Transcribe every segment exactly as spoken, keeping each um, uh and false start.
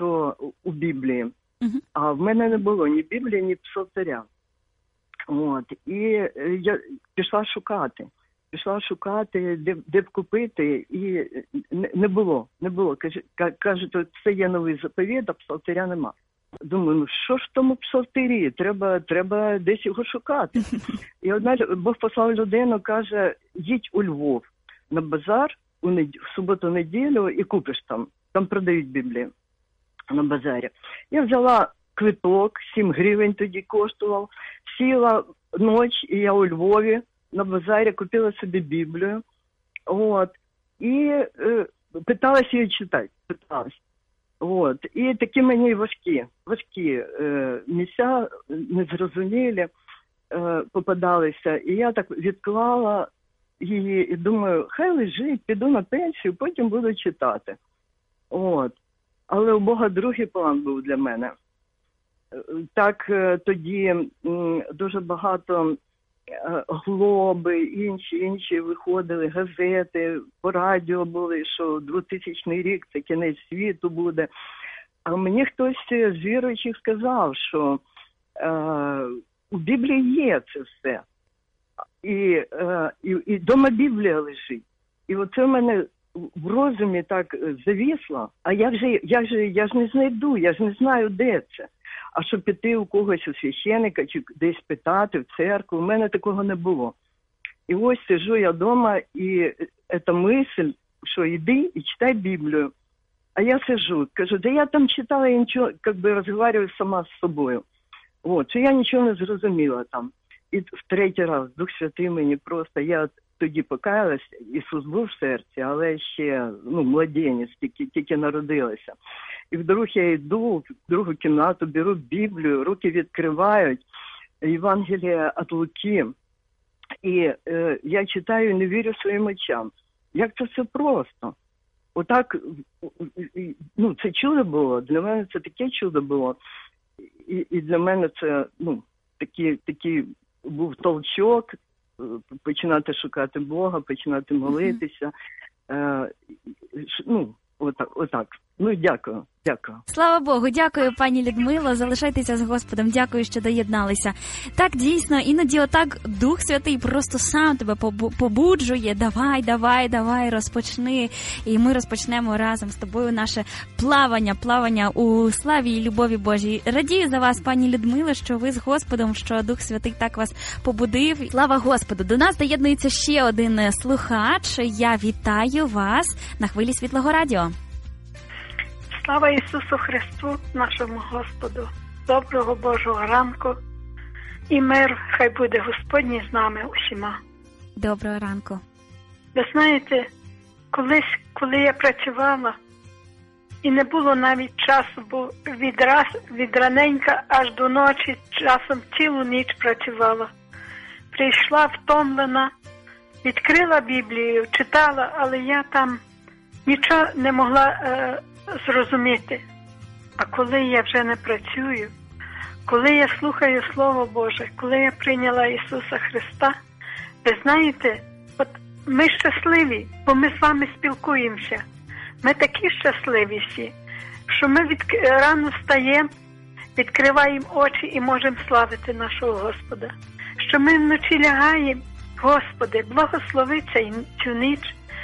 що у Біблії. Uh-huh. А в мене не було ні Біблії, ні псалтиря. От. І я пішла шукати. Пішла шукати, де, де б купити, і не було. Не було. Кажуть, це є новий заповіт, а псалтиря нема. Думаю, ну що ж в тому псалтирі? Треба, треба десь його шукати. І одна Бог послав людину, каже, їдь у Львов на базар у нед... в суботу-неділю і купиш там. Там продають Біблію на базарі. Я взяла квиток, сім гривень тоді коштував, сіла ніч, і я у Львові на базарі купила собі Біблію. От. І е, питалась її читати. Питалась. От. І такі мені важкі, важкі е, місця, незрозумілі е, попадалися. І я так відклала її і думаю, хай лежить, піду на пенсію, потім буду читати. От. Але у Бога другий план був для мене. Так е, тоді м, дуже багато е, Глоби, інші, інші виходили, газети, по радіо були, що двотисячний рік це кінець світу буде. А мені хтось з віруючих сказав, що е, у Біблії є це все. І, е, і, і дома Біблія лежить. І оце в мене в розумі так завісло. А як же, як же, я ж не знайду, я ж не знаю, де це. А щоб піти у когось, у священика, чи десь питати, в церкву, у мене такого не було. І ось сиджу я вдома, і ця мисль, що йди і читай Біблію. А я сиджу, кажу, да я там читала, я нічого, як би розмовляю сама з собою. От, що я нічого не зрозуміла там. І в третій раз Дух Святий мені просто, я тоді покаялась, Ісус був в серці, але ще, ну, младенець, тільки, тільки народилася. І вдруг я йду в другу кімнату, беру Біблію, руки відкривають, Євангелія від Луки, і е, я читаю і не вірю своїм очам. Як це все просто. Отак, ну, це чудо було, для мене це таке чудо було. І, і для мене це, ну, такий, такий був толчок, починати шукати Бога, починати молитися. Е, ну, отак, отак. Ну, дякую, дякую. Слава Богу, дякую, пані Людмило, залишайтеся з Господом, дякую, що доєдналися. Так, дійсно, іноді отак Дух Святий просто сам тебе побуджує, давай, давай, давай, розпочни, і ми розпочнемо разом з тобою наше плавання, плавання у славі і любові Божій. Радію за вас, пані Людмило, що ви з Господом, що Дух Святий так вас побудив. Слава Господу! До нас доєднується ще один слухач. Я вітаю вас на хвилі Світлого Радіо. Слава Ісусу Христу, нашому Господу, доброго Божого ранку, і мир хай буде Господній з нами усіма. Доброго ранку. Ви знаєте, колись, коли я працювала, і не було навіть часу, бо від, раз, від раненька аж до ночі, часом цілу ніч працювала. Прийшла втомлена, відкрила Біблію, читала, але я там нічого не могла е, зрозуміти. А коли я вже не працюю, коли я слухаю Слово Боже, коли я прийняла Ісуса Христа, ви знаєте, от ми щасливі, бо ми з вами спілкуємося. Ми такі щасливі всі, що ми від... рано встаємо, відкриваємо очі і можемо славити нашого Господа. Що ми вночі лягаємо, Господи, благослови цю ніч,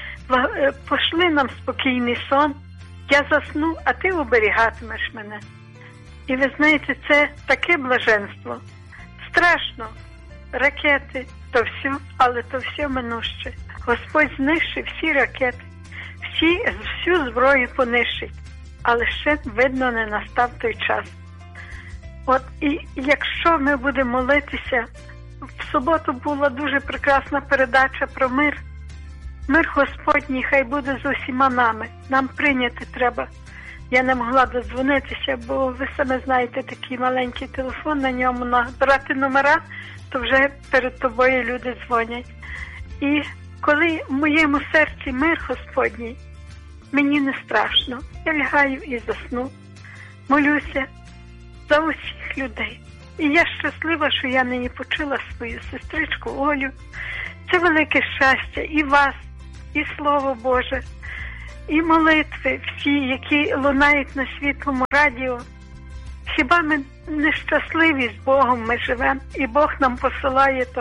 пошли нам спокійний сон, я засну, а Ти оберігатимеш мене. І ви знаєте, це таке блаженство. Страшно, ракети, то все, але то все минуще. Господь знищив всі ракети, всі, всю зброю понищить, але ще, видно, не настав той час. От і якщо ми будемо молитися, в суботу була дуже прекрасна передача про мир. Мир Господній хай буде з усіма нами. Нам прийняти треба. Я не могла додзвонитися, бо ви самі знаєте, такий маленький телефон, на ньому набирати номера, то вже перед тобою люди дзвонять. І коли в моєму серці мир Господній, мені не страшно. Я лягаю і засну. Молюся за усіх людей. І я щаслива, що я нині почула свою сестричку Олю. Це велике щастя і вас, і Слово Боже. і молитви всі, які лунають на світлому радіо. Хіба ми нещасливі з Богом ми живемо, і Бог нам посилає то.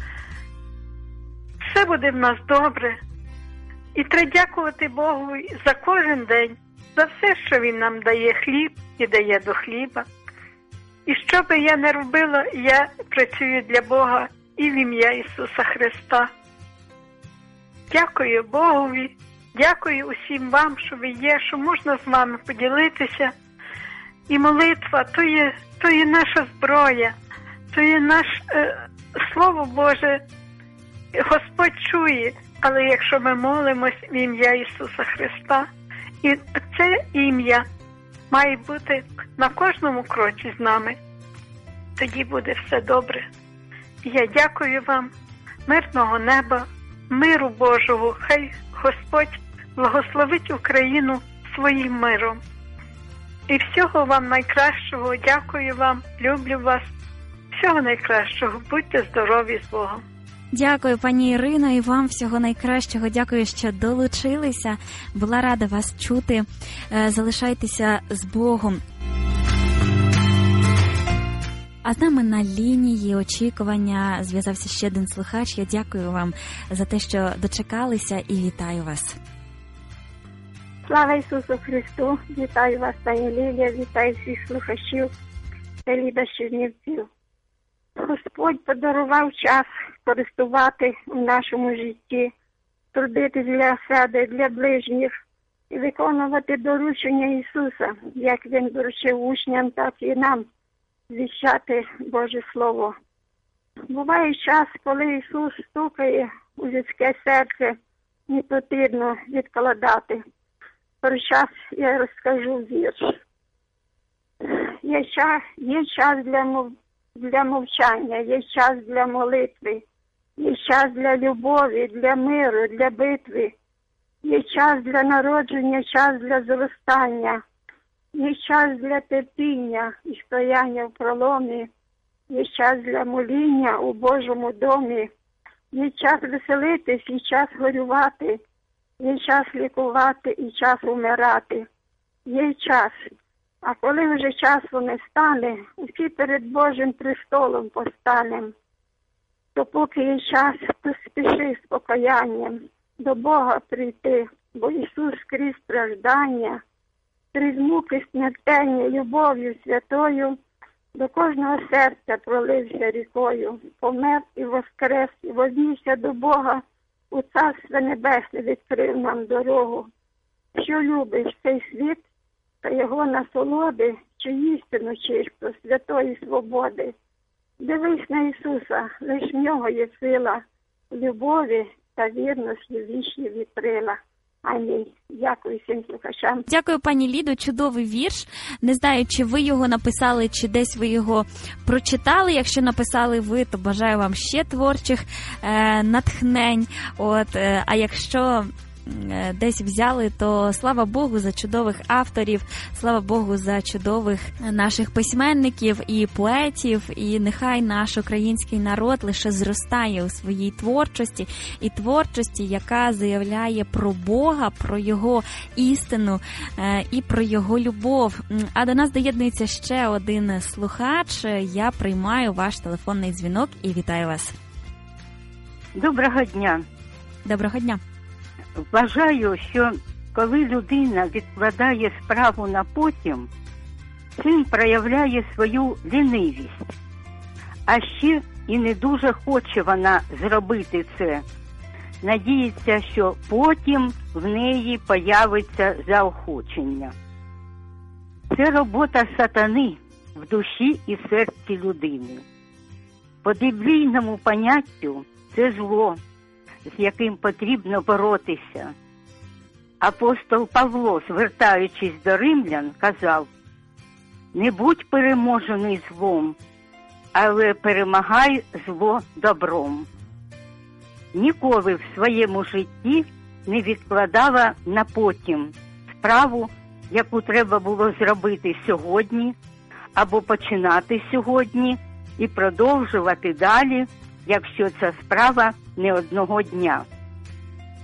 Все буде в нас добре. І треба дякувати Богу за кожен день, за все, що Він нам дає хліб і дає до хліба. І що би я не робила, я працюю для Бога і в ім'я Ісуса Христа. Дякую Богові, дякую усім вам, що ви є, що можна з вами поділитися. І молитва, то є, то є наша зброя, то є наше е, Слово Боже. Господь чує, але якщо ми молимось в ім'я Ісуса Христа, і це ім'я має бути на кожному кроці з нами, тоді буде все добре. І я дякую вам, мирного неба, миру Божого, хай Господь благословить Україну своїм миром. І всього вам найкращого, дякую вам, люблю вас, всього найкращого, будьте здорові з Богом. Дякую, пані Ірино, і вам всього найкращого. Дякую, що долучилися. Була рада вас чути. Залишайтеся з Богом. А з нами на лінії очікування зв'язався ще один слухач. Я дякую вам за те, що дочекалися, і вітаю вас. Слава Ісусу Христу! Вітаю вас, пані Лілія, вітаю всіх слухачів та Ліда з Чернівців. Господь подарував час користувати у нашому житті, трудитись для себе, для ближніх і виконувати доручення Ісуса, як Він доручив учням, так і нам звіщати Боже Слово. Буває час, коли Ісус стукає у людське серце, не потрібно відкладати. Про час я розкажу вірш. Є час, є час для мов... для мовчання, є час для молитви, є час для любові, для миру, для битви, є час для народження, час для зростання, є час для терпіння і стояння в проломі, є час для моління у Божому домі, є час веселитись і час горювати, є час лікувати і час умирати, є час. А коли вже часу не стане, усі перед Божим престолом постанем. То поки є час, то спіши з покаянням до Бога прийти, бо Ісус крізь страждання, крізь муки смертельні любов'ю святою, до кожного серця пролився рікою, помер і воскрес, і вознісся до Бога, у Царство Небесне відкрив нам дорогу. Що любиш цей світ, та його насолоди, чи істину чисту, святої свободи. Дивись на Ісуса, лиш в нього є сила, любові та вірності вічні вітрила. Амінь. Дякую всім слухачам. Дякую, пані Лідо, чудовий вірш. Не знаю, чи ви його написали, чи десь ви його прочитали. Якщо написали ви, то бажаю вам ще творчих е, натхнень. От, е, а якщо десь взяли, то слава Богу за чудових авторів, слава Богу за чудових наших письменників і поетів, і нехай наш український народ лише зростає у своїй творчості, і творчості, яка заявляє про Бога, про Його істину і про Його любов. А до нас доєднується ще один слухач. Я приймаю ваш телефонний дзвінок і вітаю вас. Доброго дня. Доброго дня. Вважаю, що коли людина відкладає справу на потім, цим проявляє свою лінивість. А ще і не дуже хоче вона зробити це. Надіється, що потім в неї появиться заохочення. Це робота сатани в душі і серці людини. По біблійному поняттю це зло, з яким потрібно боротися. Апостол Павло, звертаючись до римлян, казав: «Не будь переможений злом, але перемагай зло добром». Ніколи в своєму житті не відкладала на потім справу, яку треба було зробити сьогодні, або починати сьогодні і продовжувати далі, якщо ця справа не одного дня.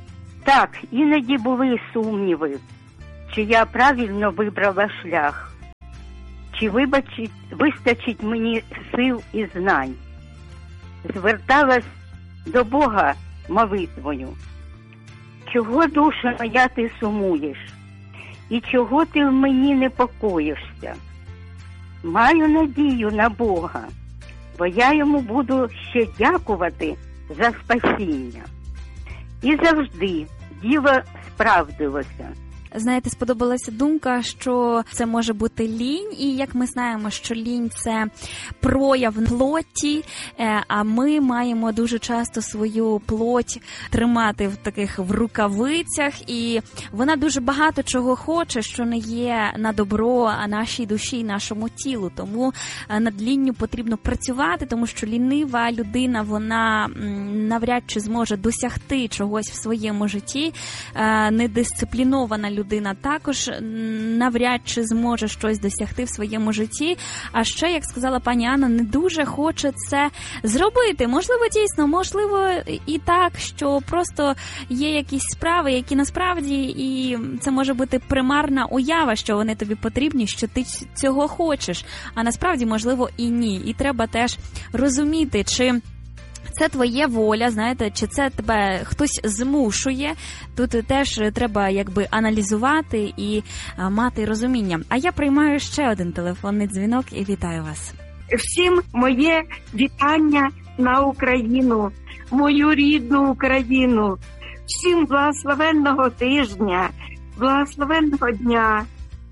Так, іноді були сумніви, чи я правильно вибрала шлях, чи вибачить, вистачить мені сил і знань. Зверталась до Бога молитвою. Чого, душа моя, ти сумуєш? І чого ти в мені непокоїшся? Маю надію на Бога, бо я йому буду ще дякувати за спасіння. І завжди діло справдилося. Знаєте, сподобалася думка, що це може бути лінь, і як ми знаємо, що лінь – це прояв плоті, а ми маємо дуже часто свою плоть тримати в таких в рукавицях, і вона дуже багато чого хоче, що не є на добро нашій душі і нашому тілу. Тому над лінню потрібно працювати, тому що лінива людина, вона навряд чи зможе досягти чогось в своєму житті, недисциплінована людина. Людина також навряд чи зможе щось досягти в своєму житті. А ще, як сказала пані Анна, не дуже хоче це зробити. Можливо, дійсно, можливо і так, що просто є якісь справи, які насправді, і це може бути примарна уява, що вони тобі потрібні, що ти цього хочеш. А насправді, можливо, і ні. І треба теж розуміти, чи це твоя воля, знаєте, чи це тебе хтось змушує. Тут теж треба якби аналізувати і а, мати розуміння. А я приймаю ще один телефонний дзвінок і вітаю вас. Всім моє вітання на Україну, мою рідну Україну. Всім благословенного тижня, благословенного дня.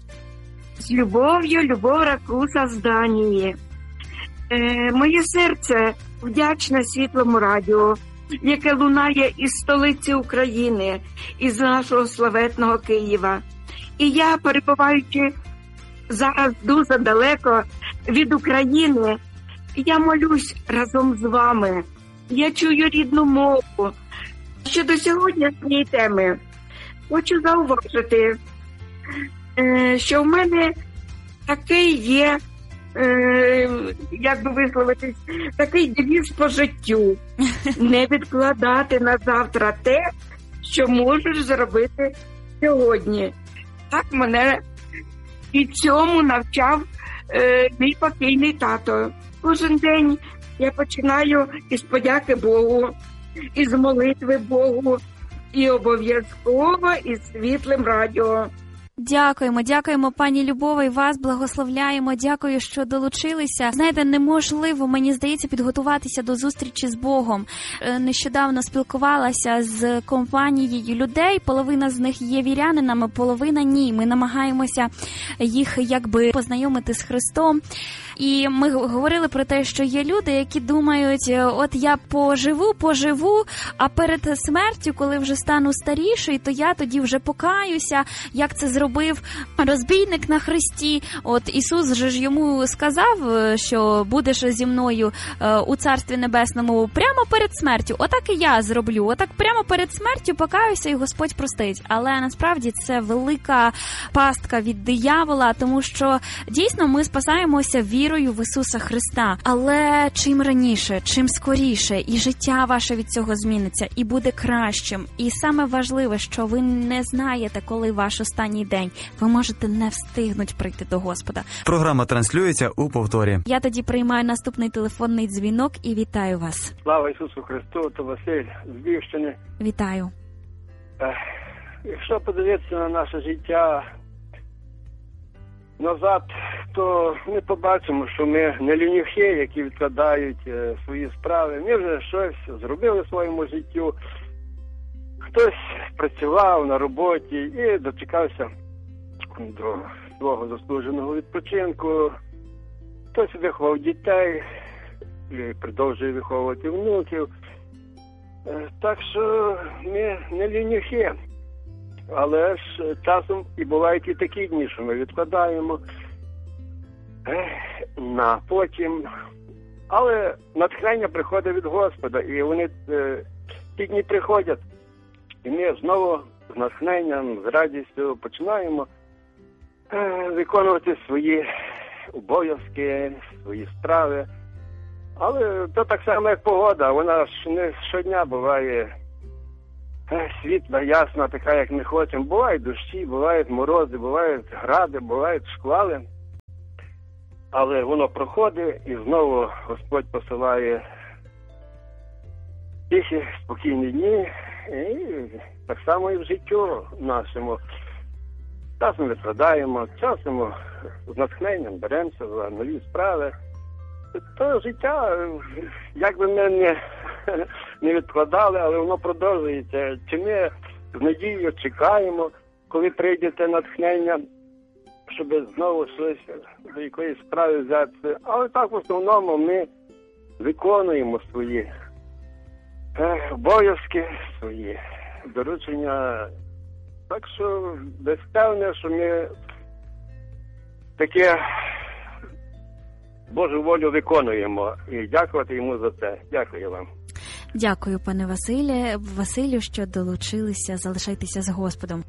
З любов'ю, Любов Ракуса з Данії. Е, моє серце вдячне Світлому радіо, яке лунає із столиці України, із нашого славетного Києва. І я, перебуваючи зараз дуже далеко від України, я молюсь разом з вами. Я чую рідну мову. Щодо сьогоднішньої теми, хочу зауважити, що в мене такий є, як би висловитись, такий девіз по життю. Не відкладати на завтра те, що можеш зробити сьогодні. Так мене і цьому навчав е, мій покійний тато. Кожен день я починаю із подяки Богу, із молитви Богу і обов'язково із Світлим радіо. Дякуємо, дякуємо, пані Любова, і вас благословляємо. Дякую, що долучилися. Знаєте, неможливо, мені здається, підготуватися до зустрічі з Богом. Нещодавно спілкувалася з компанією людей, половина з них є вірянинами, половина ні. Ми намагаємося їх якби познайомити з Христом. І ми говорили про те, що є люди, які думають, от я поживу, поживу, а перед смертю, коли вже стану старіший, то я тоді вже покаюся, як це зробив розбійник на хресті. От Ісус же ж йому сказав, що будеш зі мною у Царстві Небесному прямо перед смертю. Отак і я зроблю. Отак прямо перед смертю покаюся і Господь простить. Але насправді це велика пастка від диявола, тому що дійсно ми спасаємося вірою в Ісуса Христа. Але чим раніше, чим скоріше, і життя ваше від цього зміниться, і буде кращим. І саме важливе, що ви не знаєте, коли ваш останній день. Ви можете не встигнути прийти до Господа. Програма транслюється у повторі. Я тоді приймаю наступний телефонний дзвінок і вітаю вас. Слава Ісусу Христу, то Василь з Львівщини. Вітаю. Якщо подивитися на наше життя назад, то ми побачимо, що ми не лінюхи, які відкладають свої справи. Ми вже щось зробили в своєму життю. Хтось працював на роботі і дочекався до свого заслуженого відпочинку. Хтось виховав дітей і продовжує виховувати внуків. Так що ми не лінюхи. Але ж часом і бувають і такі дні, що ми відкладаємо на потім. Але натхнення приходить від Господа, і вони ті дні приходять. І ми знову з натхненням, з радістю починаємо виконувати свої обов'язки, свої справи. Але це так само, як погода. Вона ж не щодня буває світла, ясна, така, як ми хочемо. Бувають дощі, бувають морози, бувають гради, бувають шквали. Але воно проходить, і знову Господь посилає тихі, спокійні дні. І так само і в життю нашому. Часом відкладаємо, часом з натхненням беремося за нові справи. То життя, як би ми не, не відкладали, але воно продовжується. Чи ми з надією чекаємо, коли прийде те натхнення, щоб знову щось до якоїсь справи взятися. Але так в основному ми виконуємо свої обов'язки, свої доручення. Так що безпевне, що ми таке Божу волю виконуємо. І дякувати йому за це. Дякую вам. Дякую, пане Василе. Василю, що долучилися, залишайтеся з Господом.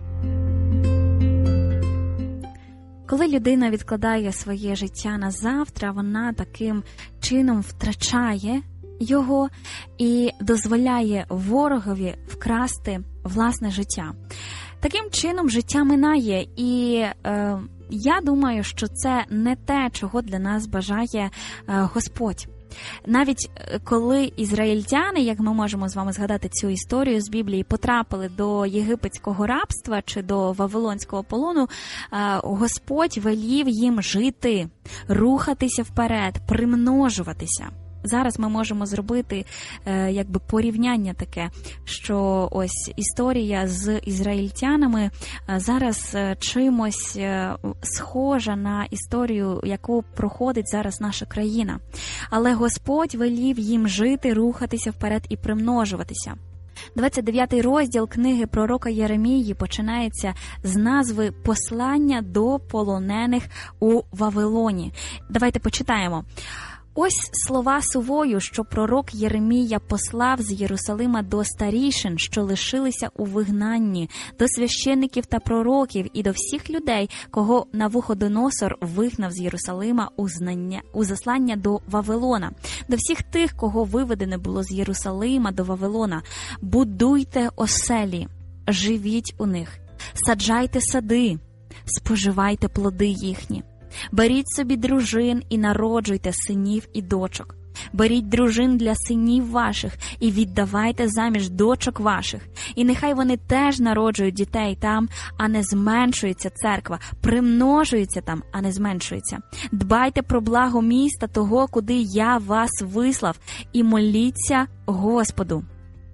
Коли людина відкладає своє життя на завтра, вона таким чином втрачає його і дозволяє ворогові вкрасти власне життя. Таким чином життя минає, і е, я думаю, що це не те, чого для нас бажає е, Господь. Навіть коли ізраїльтяни, як ми можемо з вами згадати цю історію з Біблії, потрапили до єгипетського рабства чи до вавилонського полону, Господь велів їм жити, рухатися вперед, примножуватися. Зараз ми можемо зробити е, якби порівняння таке, що ось історія з ізраїльтянами е, зараз е, чимось е, схожа на історію, яку проходить зараз наша країна. Але Господь велів їм жити, рухатися вперед і примножуватися. двадцять дев'ятий розділ книги пророка Єремії починається з назви «Послання до полонених у Вавилоні». Давайте почитаємо. Ось слова сувою, що пророк Єремія послав з Єрусалима до старішин, що лишилися у вигнанні, до священиків та пророків і до всіх людей, кого Навуходоносор вигнав з Єрусалима у, знання, у заслання до Вавилона, до всіх тих, кого виведено було з Єрусалима до Вавилона. Будуйте оселі, живіть у них, саджайте сади, споживайте плоди їхні. Беріть собі дружин і народжуйте синів і дочок. Беріть дружин для синів ваших і віддавайте заміж дочок ваших. І нехай вони теж народжують дітей там, а не зменшується церква, примножується там, а не зменшується. Дбайте про благо міста того, куди я вас вислав, і моліться Господу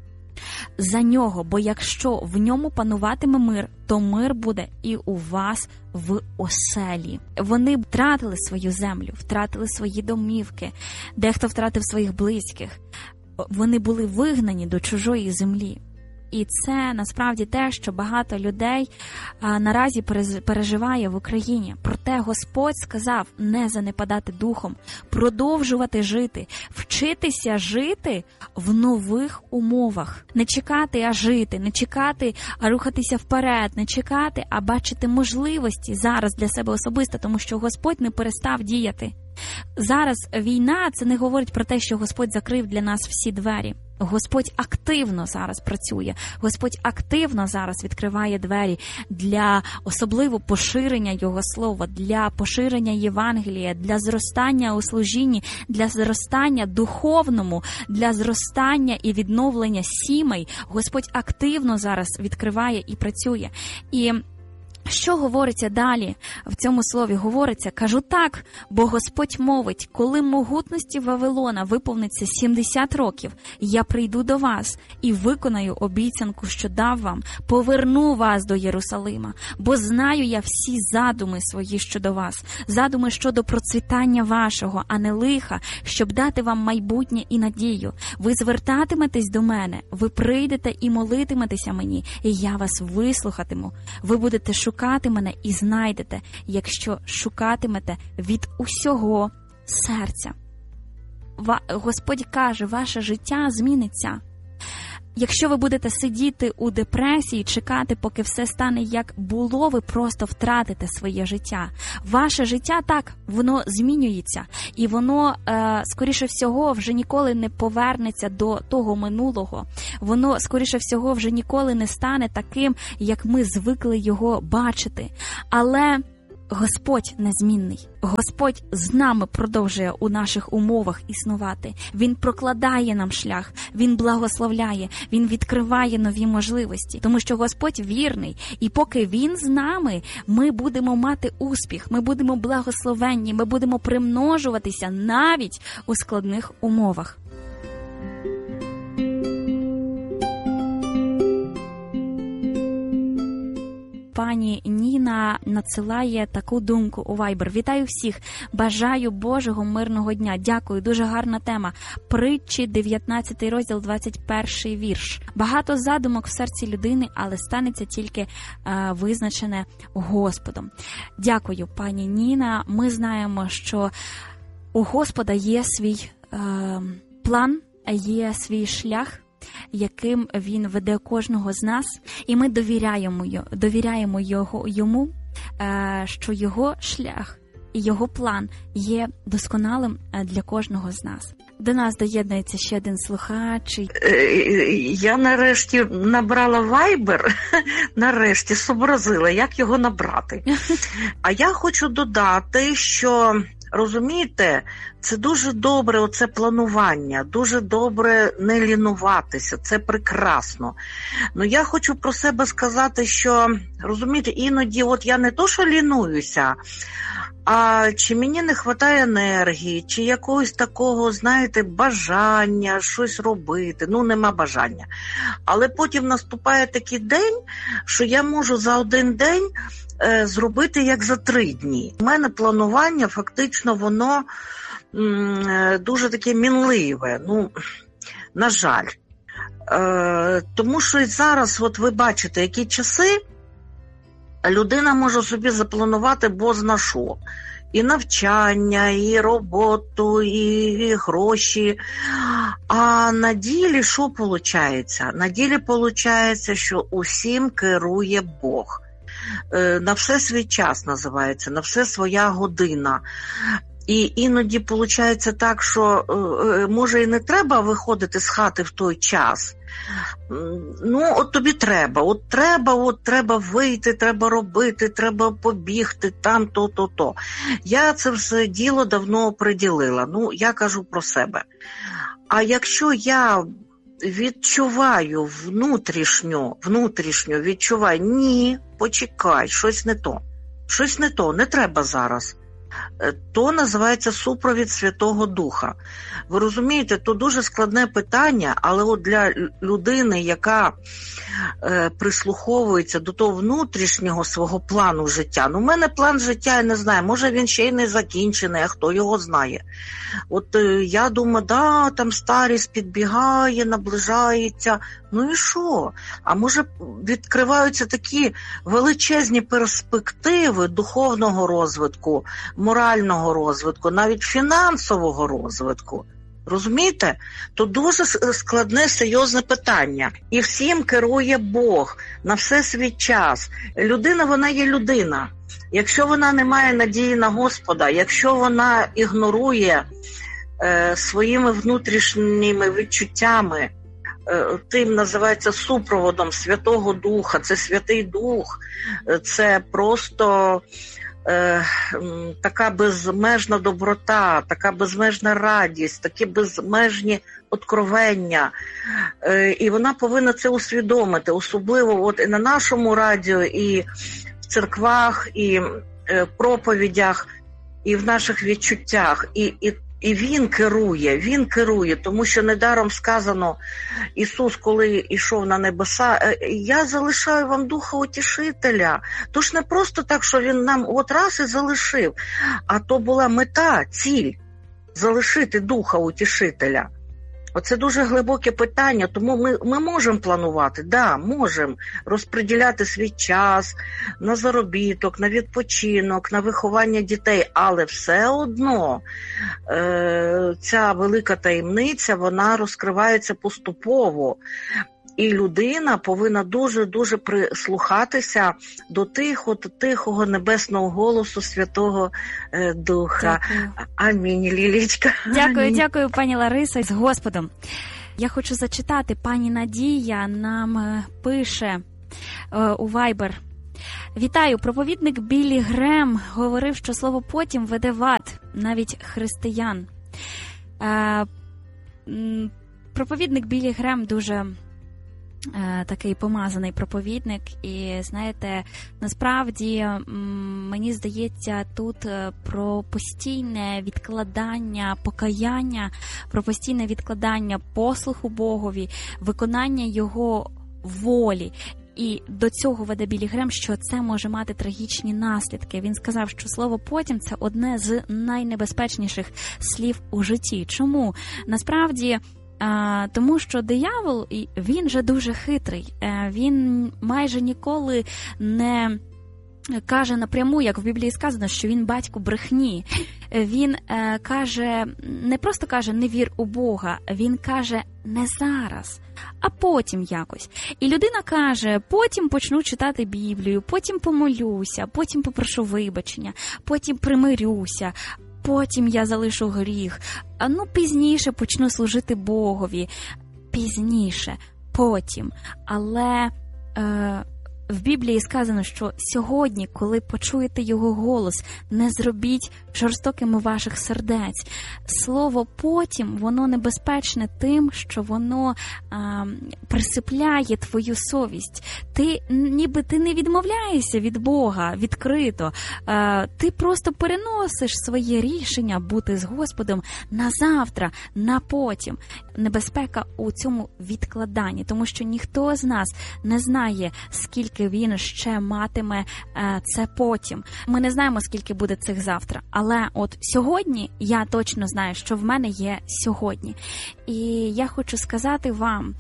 за нього, бо якщо в ньому пануватиме мир, то мир буде і у вас в оселі. Вони втратили свою землю, втратили свої домівки, дехто втратив своїх близьких. Вони були вигнані до чужої землі. І це насправді те, що багато людей а, наразі переживає в Україні. Проте Господь сказав не занепадати духом, продовжувати жити, вчитися жити в нових умовах. Не чекати, а жити, не чекати, а рухатися вперед, не чекати, а бачити можливості зараз для себе особисто, тому що Господь не перестав діяти. Зараз війна – це не говорить про те, що Господь закрив для нас всі двері. Господь активно зараз працює, Господь активно зараз відкриває двері для особливо поширення Його Слова, для поширення Євангелія, для зростання у служінні, для зростання духовному, для зростання і відновлення сімей. Господь активно зараз відкриває і працює. І що говориться далі в цьому слові? Говориться, кажу так, бо Господь мовить, коли могутності Вавилона виповниться сімдесят років, я прийду до вас і виконаю обіцянку, що дав вам, поверну вас до Єрусалима, бо знаю я всі задуми свої щодо вас, задуми щодо процвітання вашого, а не лиха, щоб дати вам майбутнє і надію. Ви звертатиметесь до мене, ви прийдете і молитиметеся мені, і я вас вислухатиму. Ви будете шукати Шукати мене і знайдете, якщо шукатимете від усього серця. Ва- Господь каже, ваше життя зміниться. Якщо ви будете сидіти у депресії, чекати, поки все стане як було, ви просто втратите своє життя. Ваше життя, так, воно змінюється. І воно, е, скоріше всього, вже ніколи не повернеться до того минулого. Воно, скоріше всього, вже ніколи не стане таким, як ми звикли його бачити. Але Господь незмінний. Господь з нами продовжує у наших умовах існувати. Він прокладає нам шлях, Він благословляє, Він відкриває нові можливості. Тому що Господь вірний. І поки Він з нами, ми будемо мати успіх, ми будемо благословенні, ми будемо примножуватися навіть у складних умовах. Пані Ніна надсилає таку думку у Viber. Вітаю всіх. Бажаю Божого мирного дня. Дякую. Дуже гарна тема. Притчі, дев'ятнадцятий розділ, двадцять перший вірш. Багато задумок в серці людини, але станеться тільки е, визначене Господом. Дякую, пані Ніна. Ми знаємо, що у Господа є свій е, план, є свій шлях, яким Він веде кожного з нас, і ми довіряємо, довіряємо його, йому, що його шлях і його план є досконалим для кожного з нас. До нас доєднується ще один слухач. Я нарешті набрала Viber, нарешті зобразила, як його набрати. А я хочу додати, що... Розумієте, це дуже добре, оце планування, дуже добре не лінуватися, це прекрасно. Ну я хочу про себе сказати, що, розумієте, іноді от я не то, що лінуюся, а чи мені не вистачає енергії, чи якогось такого, знаєте, бажання щось робити, ну нема бажання. Але потім наступає такий день, що я можу за один день е, зробити як за три дні. У мене планування фактично воно м, дуже таке мінливе, ну, на жаль. Е, тому що і зараз, от ви бачите, які часи, людина може собі запланувати бозна що. І навчання, і роботу, і гроші. А на ділі що виходить? На ділі виходить, що усім керує Бог. На все свій час називається, на все своя година. І іноді виходить так, що може і не треба виходити з хати в той час. Ну, от тобі треба, от треба, от треба вийти, треба робити, треба побігти, там, то-то-то. Я це все діло давно оприділила, ну, я кажу про себе. А якщо я відчуваю внутрішньо, внутрішньо відчуваю, ні, почекай, щось не то, щось не то, не треба зараз. То називається супровід Святого Духа. Ви розумієте, то дуже складне питання, але от для людини, яка е, прислуховується до того внутрішнього свого плану життя, ну, в мене план життя, я не знаю, може він ще й не закінчений, а хто його знає. От е, я думаю, да, там старість підбігає, наближається, ну і що? А може відкриваються такі величезні перспективи духовного розвитку, морального розвитку, навіть фінансового розвитку. Розумієте? То дуже складне, серйозне питання. І всім керує Бог на все свій час. Людина, вона є людина. Якщо вона не має надії на Господа, якщо вона ігнорує е, своїми внутрішніми відчуттями, е, тим називається супроводом Святого Духа, це Святий Дух, це просто... така безмежна доброта, така безмежна радість, такі безмежні откровення. І вона повинна це усвідомити, особливо от і на нашому радіо, і в церквах, і в проповідях, і в наших відчуттях. І, і, і він керує, він керує, тому що недаром сказано, Ісус, коли йшов на небеса, я залишаю вам Духа Утішителя. Тож не просто так, що він нам от раз і залишив, а то була мета, ціль – залишити Духа Утішителя. Оце дуже глибоке питання, тому ми, ми можемо планувати, да, можемо розподіляти свій час на заробіток, на відпочинок, на виховання дітей, але все одно е- ця велика таємниця, вона розкривається поступово. І людина повинна дуже-дуже прислухатися до тихого, тихого небесного голосу Святого Духа. Дякую. Амінь, Лілічка. Дякую, Амінь. дякую, пані Ларисо, з Господом. Я хочу зачитати, пані Надія нам пише у Viber. Вітаю, проповідник Біллі Грем говорив, що слово «потім» веде в ад, навіть християн. Проповідник Біллі Грем дуже такий помазаний проповідник, і, знаєте, насправді, мені здається, тут про постійне відкладання покаяння, про постійне відкладання послуху Богові, виконання Його волі. І до цього веде Біллі Грем, що це може мати трагічні наслідки. Він сказав, що слово «потім» – це одне з найнебезпечніших слів у житті. Чому? Насправді, А, тому що диявол, він же дуже хитрий, він майже ніколи не каже напряму, як в Біблії сказано, що він батько брехні. Він е, каже, не просто каже «не вір у Бога», він каже «не зараз», а потім якось. І людина каже, потім почну читати Біблію, потім помолюся, потім попрошу вибачення, потім примирюся, потім я залишу гріх, а ну пізніше почну служити Богові, пізніше, потім. Але е, в Біблії сказано, що сьогодні, коли почуєте Його голос, не зробіть жорстокими ваших сердець. Слово «потім», воно небезпечне тим, що воно а, присипляє твою совість. Ти, ніби ти не відмовляєшся від Бога відкрито. А, ти просто переносиш своє рішення бути з Господом на завтра, на потім. Небезпека у цьому відкладанні, тому що ніхто з нас не знає, скільки він ще матиме а, це потім. Ми не знаємо, скільки буде цих завтра. Але от сьогодні я точно знаю, що в мене є сьогодні. І я хочу сказати вам,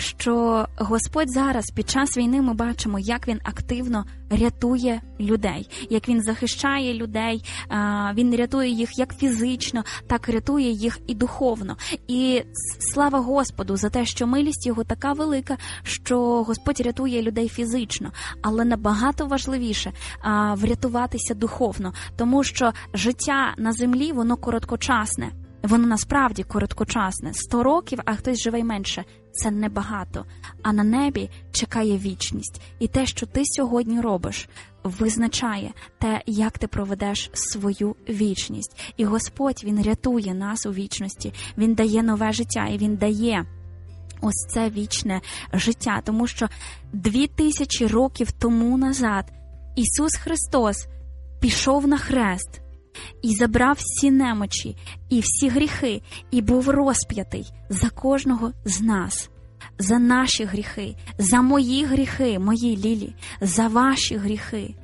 що Господь зараз під час війни ми бачимо, як Він активно рятує людей, як Він захищає людей, Він рятує їх як фізично, так рятує їх і духовно. І слава Господу за те, що милість Його така велика, що Господь рятує людей фізично. Але набагато важливіше врятуватися духовно, тому що життя на землі, воно короткочасне. Воно насправді короткочасне. Сто років, а хтось живе й менше. Це небагато. А на небі чекає вічність. І те, що ти сьогодні робиш, визначає те, як ти проведеш свою вічність. І Господь, Він рятує нас у вічності. Він дає нове життя, і Він дає ось це вічне життя. Тому що дві тисячі років тому назад Ісус Христос пішов на хрест і забрав всі немочі, і всі гріхи, і був розп'ятий за кожного з нас, за наші гріхи, за мої гріхи, мої Лілі, за ваші гріхи.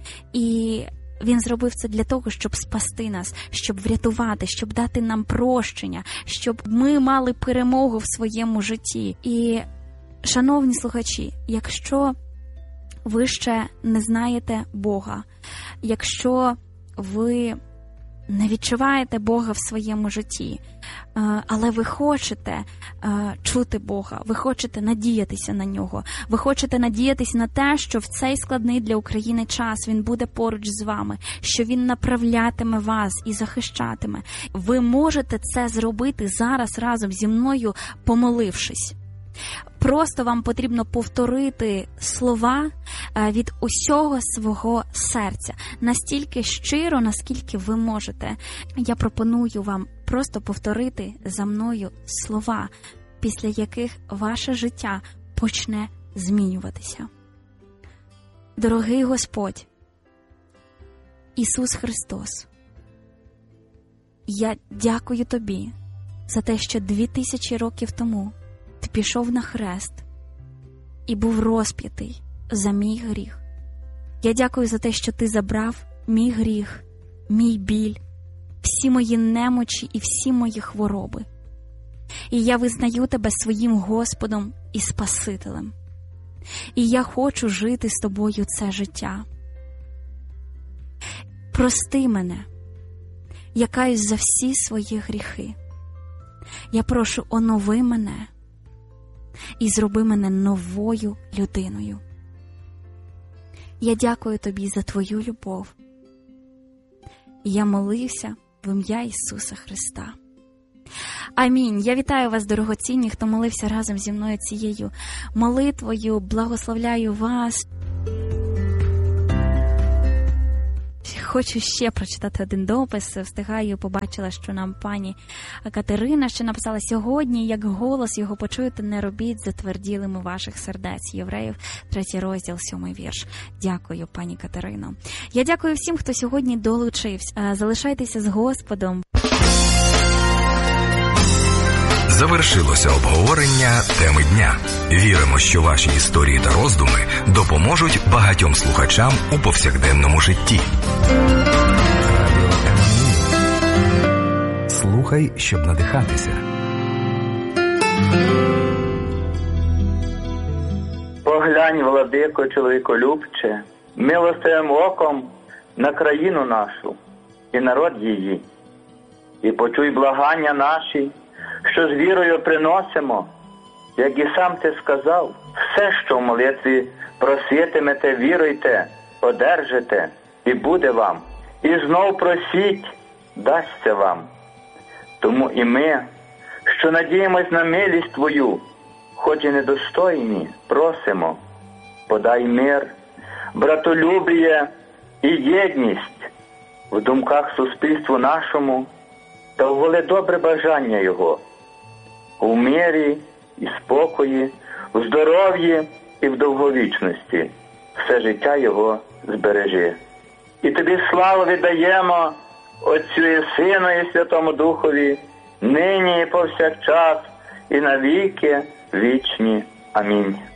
І Він зробив це для того, щоб спасти нас, щоб врятувати, щоб дати нам прощення, щоб ми мали перемогу в своєму житті. І, шановні слухачі, якщо ви ще не знаєте Бога, якщо ви не відчуваєте Бога в своєму житті, але ви хочете чути Бога, ви хочете надіятися на Нього, ви хочете надіятися на те, що в цей складний для України час Він буде поруч з вами, що Він направлятиме вас і захищатиме. Ви можете це зробити зараз разом зі мною, помолившись. Просто вам потрібно повторити слова від усього свого серця, настільки щиро, наскільки ви можете. Я пропоную вам просто повторити за мною слова, після яких ваше життя почне змінюватися. Дорогий Господь, Ісус Христос, я дякую Тобі за те, що дві тисячі років тому Ти пішов на хрест і був розп'ятий за мій гріх. Я дякую за те, що Ти забрав мій гріх, мій біль, всі мої немочі і всі мої хвороби. І я визнаю Тебе своїм Господом і Спасителем. І я хочу жити з Тобою це життя. Прости мене, я каюсь за всі свої гріхи. Я прошу, онови мене. і зроби мене новою людиною. Я дякую тобі за твою любов. І я молився в ім'я Ісуса Христа. Амінь. Я вітаю вас, дорогоцінні, хто молився разом зі мною цією молитвою. Благословляю вас. Хочу ще прочитати один допис. Встигаю, побачила, що нам пані Катерина ще написала: сьогодні, як голос його почуєте, не робіть затверділими ваших сердець. Євреїв, третій розділ, сьомий вірш. Дякую, пані Катерино. Я дякую всім, хто сьогодні долучився. Залишайтеся з Господом. Завершилося обговорення теми дня. Віримо, що ваші історії та роздуми допоможуть багатьом слухачам у повсякденному житті. Слухай, щоб надихатися. Поглянь, владико, чоловіколюбче, милостивим оком на країну нашу і народ її. І почуй благання наші, що з вірою приносимо, як і сам ти сказав, все, що в молитві проситимете, віруйте, одержите, і буде вам. І знов просіть, дасться вам. Тому і ми, що надіємось на милість Твою, хоч і недостойні, просимо, подай мир, братолюбіє і єдність в думках суспільству нашому, та ввели добре бажання Його у мирі і спокої, у здоров'ї і в довговічності. Все життя Його збережи. І Тобі славу віддаємо, Отцю і Сину і Святому Духові, нині і повсякчас, і навіки вічні. Амінь.